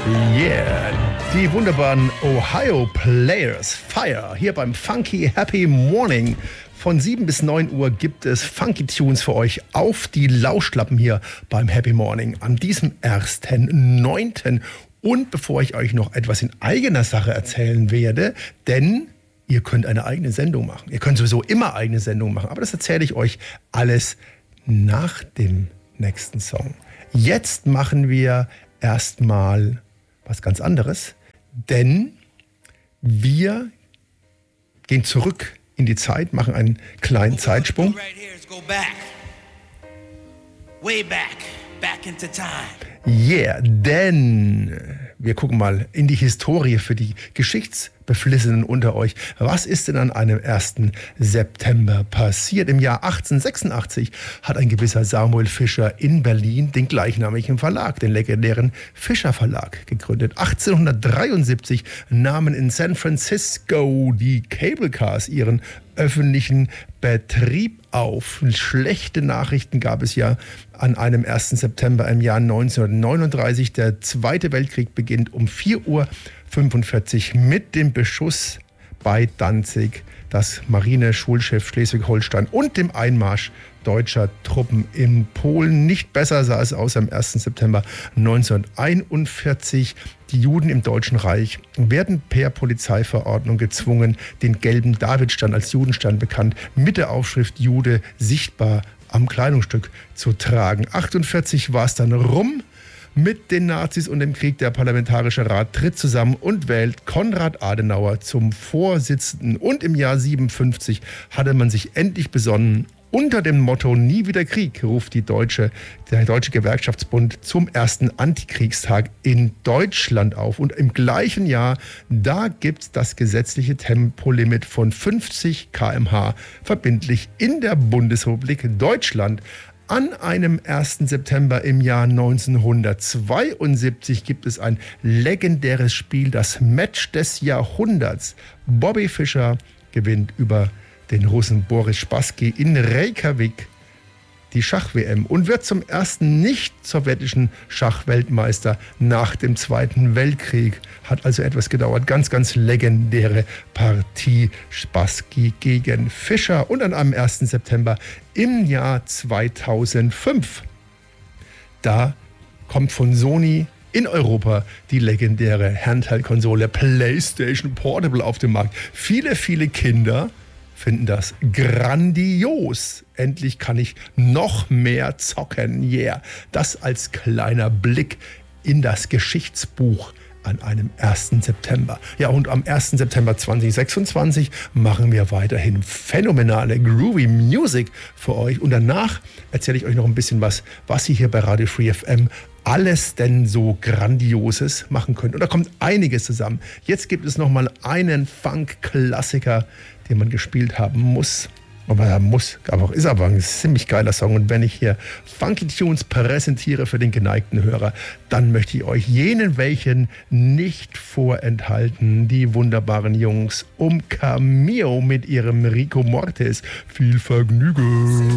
Yeah, die wunderbaren Ohio Players Fire hier beim Funky Happy Morning. Von 7 bis 9 Uhr gibt es Funky Tunes für euch auf die Lauschlappen hier beim Happy Morning an diesem 1.9. Und bevor ich euch noch etwas in eigener Sache erzählen werde, denn ihr könnt eine eigene Sendung machen. Ihr könnt sowieso immer eigene Sendungen machen, aber das erzähle ich euch alles nach dem nächsten Song. Jetzt machen wir erstmal was ganz anderes, denn wir gehen zurück in die Zeit, machen einen kleinen Zeitsprung. Yeah, denn wir gucken mal in die Historie für die Geschichtsbeflissenen unter euch. Was ist denn an einem 1. September passiert? Im Jahr 1886 hat ein gewisser Samuel Fischer in Berlin den gleichnamigen Verlag, den legendären Fischer Verlag, gegründet. 1873 nahmen in San Francisco die Cable Cars ihren öffentlichen Betrieb auf. Schlechte Nachrichten gab es ja an einem 1. September im Jahr 1939. Der Zweite Weltkrieg beginnt um 4.45 Uhr mit dem Beschuss bei Danzig, das Marineschulschiff Schleswig-Holstein und dem Einmarsch deutscher Truppen in Polen. Nicht besser sah es aus am 1. September 1941. Die Juden im Deutschen Reich werden per Polizeiverordnung gezwungen, den gelben Davidstern als Judenstern bekannt, mit der Aufschrift Jude sichtbar am Kleidungsstück zu tragen. 1948 war es dann rum mit den Nazis und dem Krieg. Der Parlamentarische Rat tritt zusammen und wählt Konrad Adenauer zum Vorsitzenden. Und im Jahr 1957 hatte man sich endlich besonnen. Unter dem Motto Nie wieder Krieg ruft der Deutsche Gewerkschaftsbund zum ersten Antikriegstag in Deutschland auf. Und im gleichen Jahr, da gibt es das gesetzliche Tempolimit von 50 km/h verbindlich in der Bundesrepublik Deutschland. An einem 1. September im Jahr 1972 gibt es ein legendäres Spiel, das Match des Jahrhunderts. Bobby Fischer gewinnt über den Russen Boris Spassky in Reykjavik die Schach-WM und wird zum ersten nicht-sowjetischen Schachweltmeister nach dem Zweiten Weltkrieg. Hat also etwas gedauert. Ganz, ganz legendäre Partie Spassky gegen Fischer. Und an einem 1. September im Jahr 2005, da kommt von Sony in Europa die legendäre Handheld-Konsole PlayStation Portable auf den Markt. Viele, viele Kinder finden das grandios. Endlich kann ich noch mehr zocken. Yeah. Das als kleiner Blick in das Geschichtsbuch an einem 1. September. Ja, und am 1. September 2026 machen wir weiterhin phänomenale Groovy Music für euch. Und danach erzähle ich euch noch ein bisschen was ihr hier bei Radio Free FM alles denn so Grandioses machen könnt. Und da kommt einiges zusammen. Jetzt gibt es noch mal einen Funk-Klassiker, den man gespielt haben muss. Ist aber ein ziemlich geiler Song. Und wenn ich hier Funky Tunes präsentiere für den geneigten Hörer, dann möchte ich euch jenen welchen nicht vorenthalten. Die wunderbaren Jungs um Cameo mit ihrem Rico Mortis. Viel Vergnügen!